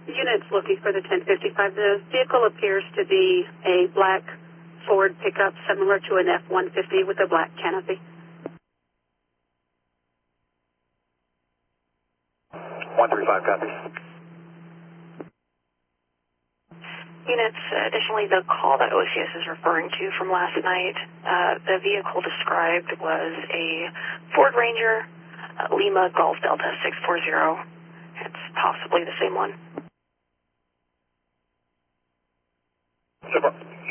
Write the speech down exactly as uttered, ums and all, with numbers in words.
Units looking for the ten fifty-five. The vehicle appears to be a black Ford pickup similar to an F one fifty with a black canopy. one three five copies. Units, uh, additionally, the call that O C S is referring to from last night, uh, the vehicle described was a Ford Ranger, uh, Lima Golf Delta six four zero. It's possibly the same one. Super.